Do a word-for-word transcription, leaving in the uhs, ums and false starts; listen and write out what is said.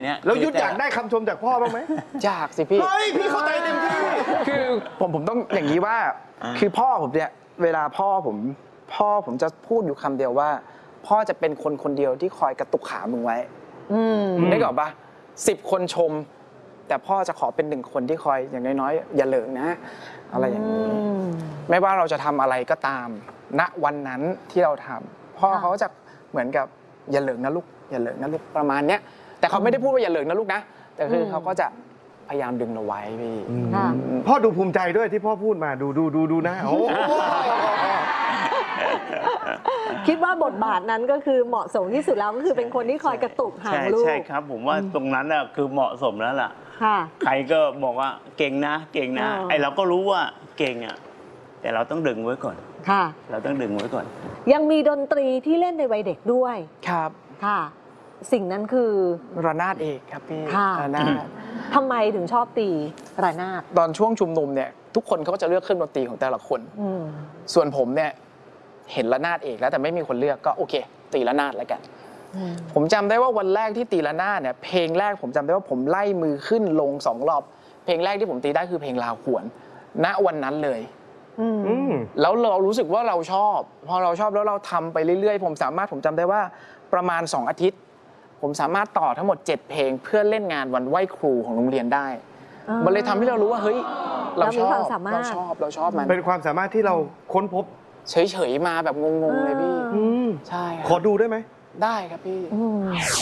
เนี่ยแล้วยุทธอยากได้คำชมจากพ่อบ้างไหมอยากสิพี่เฮ้ยพี่เข้าใจเต็มที่คือผมผมต้องอย่างนี้ว่า คือพ่อผมเนี่ยเวลาพ่อผมพ่อผมจะพูดอยู่คำเดียวว่า พ่อจะเป็นคนคนเดียวที่คอยกระตุกขามึงไว้ได้ก่อนปะสิบคนชม แต่พ่อจะขอเป็นหนึ่งคนที่คอยอย่างน้อยๆอย่าเหลิงนะ อะไรอย่างนี้ไม่ว่าเราจะทำอะไรก็ตาม ณวันนั้นที่เราทำพ่อเขาจะเหมือนกับอย่าเหลิงนะลูกอย่าเหลิงนะลูกประมาณเนี้ยแต่เขาไม่ได้พูดว่าอย่าเหลิงนะลูกนะแต่คือเขาก็จะพยายามดึงเราไว้พี่พ่อดูภูมิใจด้วยที่พ่อพูดมาดูดูดูดูนะโอ้คิดว่าบทบาทนั้นก็คือเหมาะสมที่สุดแล้วก็คือเป็นคนที่คอยกระตุกหางใช่ลูกใช่ครับผมว่าตรงนั้นน่ะคือเหมาะสมแล้วล่ะค่ะใครก็บอกว่าเก่งนะเก่งนะอ๋อไอเราก็รู้ว่าเก่งอ่ะแต่เราต้องดึงไว้ก่อนค่ะเราต้องดึงไว้ก่อนยังมีดนตรีที่เล่นในวัยเด็กด้วยครับค่ะ สิ่งนั้นคือระนาดเอกครับพี่ค่ะระนาดทำไมถึงชอบตีระนาดตอนช่วงชุมนุมเนี่ยทุกคนเขาก็จะเลือกเครื่องดนตรีของแต่ละคนอืมส่วนผมเนี่ยเห็นระนาดเอกแล้วแต่ไม่มีคนเลือกก็โอเค ตีระนาดแล้วกันอืมผมจำได้ว่าวันแรกที่ตีระนาดเนี่ยเพลงแรกผมจำได้ว่าผมไล่มือขึ้นลงสองรอบเพลงแรกที่ผมตีได้คือเพลงลาวขวนณวันนั้นเลยอืมอืมแล้วเรารู้สึกว่าเราชอบ พอเราชอบแล้วเราทำไปเรื่อยๆ ผมสามารถผมจำได้ว่าประมาณสองอาทิตย์ ผมสามารถต่อทั้งหมดเจ็ดเพลงเพื่อเล่นงานวันไหว้ครูของโรงเรียนได้อ่ามัมันเลยทำให้เรารู้ว่าเฮ้ยเราชอบเรามีความสามารถเราชอบเราชอบมันเป็นความสามารถที่เราค้นพบเฉยๆมาแบบงงๆเลยพี่อืมใช่คขรัอบ ดูได้ไหมได้ครับพี่อืม